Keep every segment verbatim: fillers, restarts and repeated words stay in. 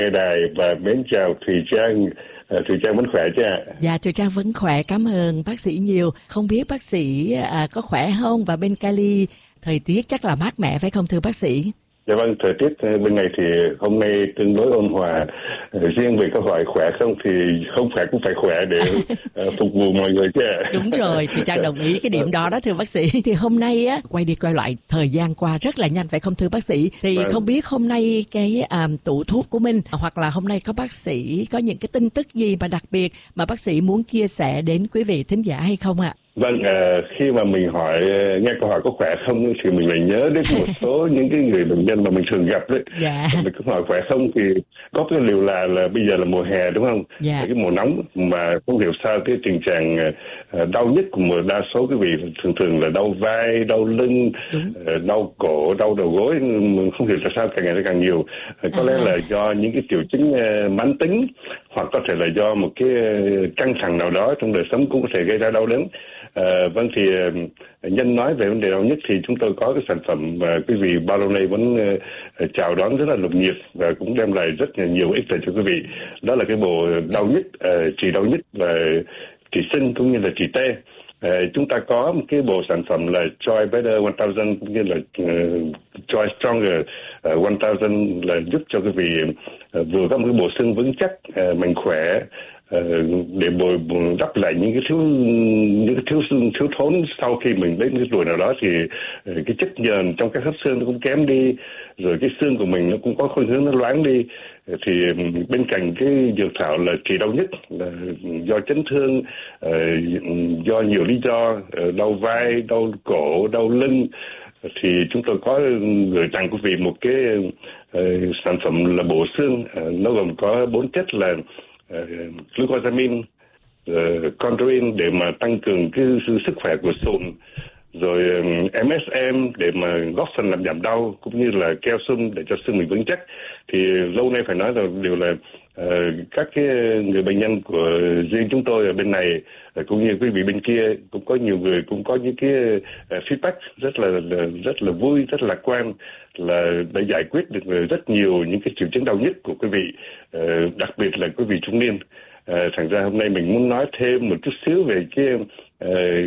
Nghe đài và mến chào Thùy Trang. Thùy Trang vẫn khỏe chứ ạ? Dạ, Thùy Trang vẫn khỏe, cảm ơn bác sĩ nhiều. Không biết bác sĩ à, có khỏe không? Và bên Cali thời tiết chắc là mát mẻ phải không thưa bác sĩ? Dạ vâng, thời tiết bên này thì hôm nay tương đối ôn hòa. Riêng về câu hỏi khỏe không thì không phải cũng phải khỏe để phục vụ mọi người chứ ạ. Đúng rồi, Thùy Trang đồng ý cái điểm đó đó thưa bác sĩ. Thì hôm nay á, quay đi quay lại thời gian qua rất là nhanh phải không thưa bác sĩ? Thì vâng. Không biết hôm nay cái à, tủ thuốc của mình hoặc là hôm nay có bác sĩ có những cái tin tức gì mà đặc biệt mà bác sĩ muốn chia sẻ đến quý vị thính giả hay không ạ? Vâng, à, khi mà mình hỏi nghe câu hỏi có khỏe không thì mình lại nhớ đến một số những cái người bệnh nhân mà mình thường gặp đấy. Dạ. Mình cứ hỏi khỏe không thì có cái liều là là bây giờ là mùa hè đúng không? Dạ. Cái mùa nóng mà không hiểu sao cái tình trạng uh, đau nhức của một đa số quý vị thường thường là đau vai, đau lưng, uh, đau cổ, đau đầu gối, không hiểu tại sao càng ngày nó càng nhiều. Uh, có à. lẽ là do những cái triệu chứng uh, mãn tính hoặc có thể là do một cái căng thẳng nào đó trong đời sống cũng có thể gây ra đau đớn. À, vâng thì uh, nhân nói về vấn đề đau nhức thì chúng tôi có cái sản phẩm mà quý vị bao lâu nay vẫn uh, chào đón rất là nồng nhiệt và cũng đem lại rất là nhiều ích lợi cho quý vị. Đó là cái bộ đau nhức, uh, trị đau nhức và trị sưng cũng như là trị tê. Uh, chúng ta có một cái bộ sản phẩm là Joy Better một nghìn cũng như là uh, Joy Stronger uh, một nghìn là giúp cho quý vị uh, vừa có một cái bộ xương vững chắc, uh, mạnh khỏe, để bồi đắp lại những cái thiếu những cái thiếu thiếu thốn sau khi mình đến cái tuổi nào đó thì cái chất nhờn trong các khớp xương nó cũng kém đi, rồi cái xương của mình nó cũng có khuynh hướng nó loáng đi. Thì bên cạnh cái dược thảo là trị đau nhức là do chấn thương, do nhiều lý do, đau vai, đau cổ, đau lưng, thì chúng tôi có gửi tặng quý vị một cái uh, sản phẩm là bổ xương. Uh, nó gồm có bốn chất là Uh, glucosamine, uh, chondroin để mà tăng cường cái sự sức khỏe của sụn, rồi um, em ét em để mà góp phần làm giảm đau, cũng như là calcium để cho xương mình vững chắc. Thì lâu nay phải nói rằng đều là uh, các cái người bệnh nhân của riêng chúng tôi ở bên này uh, cũng như quý vị bên kia cũng có nhiều người cũng có những cái uh, feedback rất là, là rất là vui, rất lạc quan, là đã giải quyết được rất nhiều những cái triệu chứng đau nhức của quý vị, uh, đặc biệt là quý vị trung niên. Uh, thành ra hôm nay mình muốn nói thêm một chút xíu về cái uh,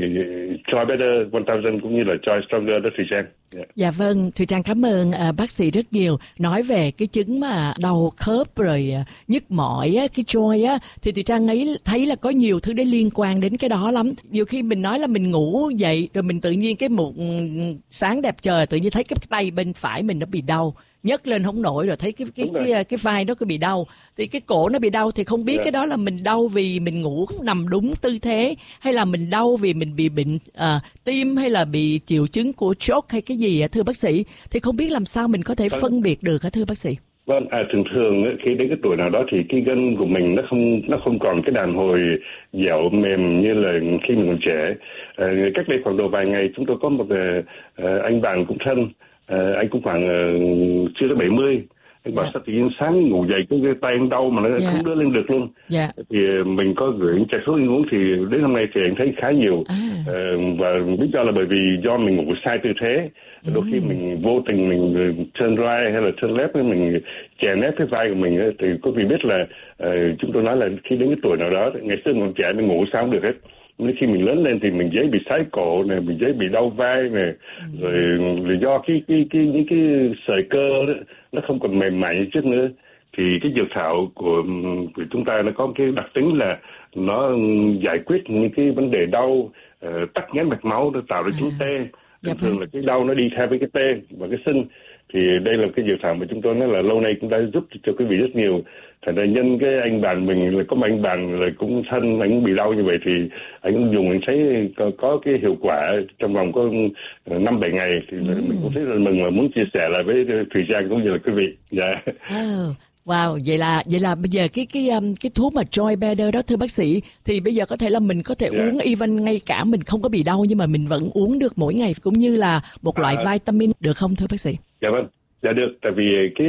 Joy Better một nghìn cũng như là Joy Stronger đó Thùy Trang. Yeah. Dạ vâng, Thùy Trang cảm ơn uh, bác sĩ rất nhiều. Nói về cái chứng mà đau khớp rồi uh, nhức mỏi á, cái Joy á, thì Thùy Trang ấy thấy là có nhiều thứ để liên quan đến cái đó lắm. Nhiều khi mình nói là mình ngủ dậy rồi mình tự nhiên cái một sáng đẹp trời tự nhiên thấy cái tay bên phải mình nó bị đau, nhấc lên không nổi, rồi thấy cái cái cái, cái cái vai nó cứ bị đau, thì cái cổ nó bị đau, thì không biết yeah. cái đó là mình đau vì mình ngủ không nằm đúng tư thế, hay là mình đau vì mình bị bệnh uh, tim, hay là bị triệu chứng của stroke hay cái gì ạ thưa bác sĩ? Thì không biết làm sao mình có thể phân biệt được hả thưa bác sĩ? Vâng, à, thường thường khi đến cái tuổi nào đó thì cái gân của mình nó không nó không còn cái đàn hồi dẻo mềm như là khi mình còn trẻ. À, cách đây khoảng độ vài ngày chúng tôi có một uh, anh bạn cũng thân. À, anh cũng khoảng uh, chưa tới bảy mươi. Anh bảo yeah. sao tự nhiên sáng ngủ dậy cái, cái tay anh đau mà nó yeah. không đưa lên được luôn. Yeah. Thì mình có gửi anh trà sữa anh uống thì đến hôm nay thì anh thấy khá nhiều. À. Uh, và lý do là bởi vì do mình ngủ sai tư thế. Đôi ừ. khi mình vô tình mình turn right hay là turn left, mình chèn ép cái vai của mình, thì quý vị biết là uh, chúng tôi nói là khi đến cái tuổi nào đó, ngày xưa còn trẻ mình ngủ sao không được hết. Nên khi mình lớn lên thì mình dễ bị sái cổ này, mình dễ bị đau vai này, ừ. rồi là do cái cái cái những cái sợi cơ đó, nó không còn mềm mại như trước nữa. Thì cái dược thảo của, của chúng ta nó có cái đặc tính là nó giải quyết những cái vấn đề đau, uh, tắc nghẽn mạch máu, nó tạo ra chứng tê. Thường thường là cái đau nó đi theo với cái tê và cái sưng. Thì đây là cái dược thảo mà chúng tôi nói là lâu nay cũng đã giúp cho quý vị rất nhiều. Thành ra nhân cái anh bạn mình là có một anh bạn là cũng thân, anh cũng bị đau như vậy thì anh cũng dùng, anh thấy có, có cái hiệu quả trong vòng có năm bảy ngày thì ừ. mình cũng thấy rất mừng và muốn chia sẻ lại với Thùy Trang cũng như là quý vị. Dạ. Oh. Wow, vậy là vậy là bây giờ cái cái um, cái thuốc mà Joy Better đó thưa bác sĩ, thì bây giờ có thể là mình có thể yeah. uống even ngay cả mình không có bị đau nhưng mà mình vẫn uống được mỗi ngày, cũng như là một loại à. vitamin được không thưa bác sĩ? Dạ vâng, dạ được, tại vì cái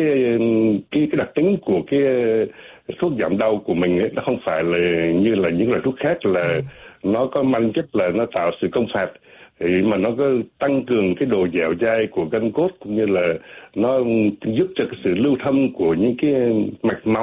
cái cái đặc tính của cái thuốc giảm đau của mình ấy, nó không phải là như là những loại thuốc khác là ừ. nó có mang chất là nó tạo sự công phạt, thì mà nó có tăng cường cái độ dẻo dai của gân cốt, cũng như là nó giúp cho cái sự lưu thông của những cái mạch máu